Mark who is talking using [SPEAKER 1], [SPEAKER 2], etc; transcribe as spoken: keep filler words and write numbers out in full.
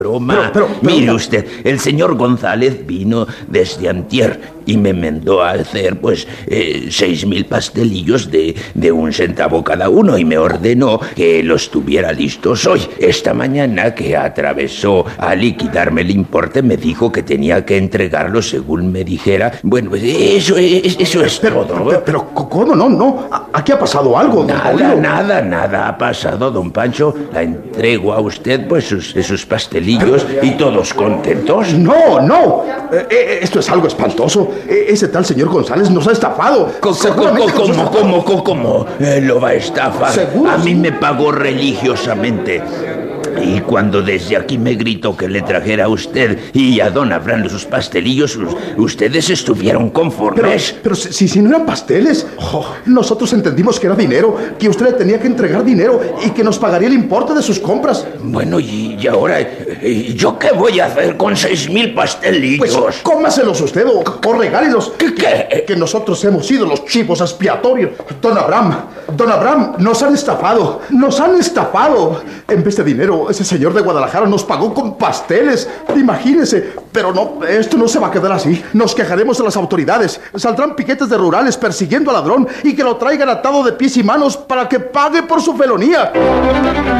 [SPEAKER 1] Broma.
[SPEAKER 2] Pero, pero, pero,
[SPEAKER 1] Mire
[SPEAKER 2] no.
[SPEAKER 1] usted, el señor González vino desde antier y me mandó a hacer, pues, eh, seis mil pastelillos de, de un centavo cada uno y me ordenó que los tuviera listos hoy. Esta mañana que atravesó a liquidarme el importe me dijo que tenía que entregarlos según me dijera. Bueno, pues eso es, eso es
[SPEAKER 2] Pero,
[SPEAKER 1] todo.
[SPEAKER 2] pero, pero, ¿cómo? No, no. Aquí ha pasado algo, don
[SPEAKER 1] Nada,
[SPEAKER 2] Paulino.
[SPEAKER 1] nada, nada ha pasado, don Pancho. La entrego a usted, pues, sus, sus pastelillos y todos contentos.
[SPEAKER 2] No, no. Eh, eh, esto es algo espantoso. Eh, ese tal señor González nos ha estafado.
[SPEAKER 1] Co- co-
[SPEAKER 2] Seguramente
[SPEAKER 1] co-
[SPEAKER 2] nos ha
[SPEAKER 1] ¿Cómo,
[SPEAKER 2] estafado.
[SPEAKER 1] cómo, cómo, cómo? Eh, lo va a estafar.
[SPEAKER 2] ¿Seguro?
[SPEAKER 1] A mí me pagó religiosamente. Y cuando desde aquí me gritó que le trajera a usted y a don Abraham sus pastelillos, us- ustedes estuvieron
[SPEAKER 2] Pero,
[SPEAKER 1] conformes.
[SPEAKER 2] pero si, si- si no eran pasteles, oh, nosotros entendimos que era dinero, que usted le tenía que entregar dinero y que nos pagaría el importe de sus compras.
[SPEAKER 1] Bueno, y, y ahora, ¿y ¿yo qué voy a hacer con seis mil pastelillos?
[SPEAKER 2] Pues cómaselos usted o, o regálelos.
[SPEAKER 1] ¿Qué, qué?
[SPEAKER 2] Que, que nosotros hemos sido los chivos expiatorios. Don Abraham, don Abraham, nos han estafado, nos han estafado. En vez de dinero, ese señor de Guadalajara nos pagó con pasteles. Imagínese. Pero no, esto no se va a quedar así. Nos quejaremos de las autoridades. Saldrán piquetes de rurales persiguiendo al ladrón y que lo traigan atado de pies y manos para que pague por su felonía.